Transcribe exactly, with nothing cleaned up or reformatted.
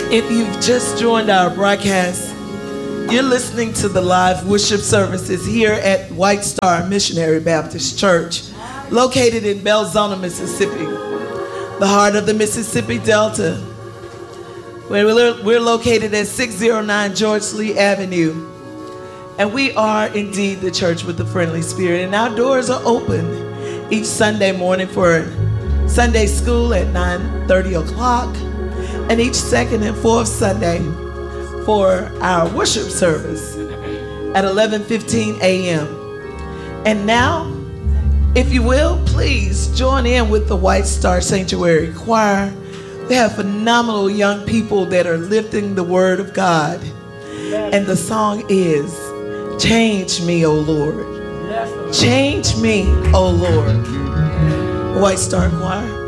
If you've just joined our broadcast, you're listening to the live worship services here at White Star Missionary Baptist Church, located in Belzona, Mississippi, the heart of the Mississippi Delta, where we're located at six oh nine George Lee Avenue. And we are indeed the church with the friendly spirit. And our doors are open each Sunday morning for Sunday school at nine thirty o'clock. And each second and fourth Sunday for our worship service at eleven fifteen a.m. And now, if you will, please join in with the White Star Sanctuary Choir. We have phenomenal young people that are lifting the word of God. And the song is, Change Me, O Lord. Change me, O Lord. White Star Choir.